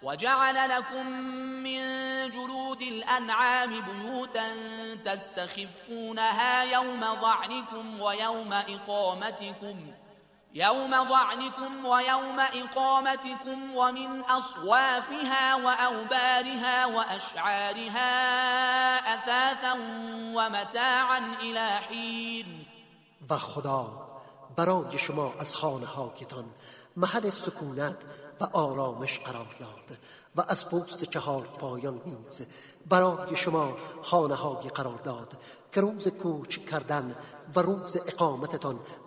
وجعل لكم من جلود الأنعام بيوتا تستخفونها يوم ضعنكم ويوم إقامتكم ومن أصوافها وأوبارها وأشعارها أثاثا ومتاعا إلى حين. و خدا برای شما از خانه‌هایتان محل سکونت و آرامش قرار داد و از پوست چهار پایان نیز برای شما خانه‌های قرار داد که روز کوچ کردن و روز اقامتتان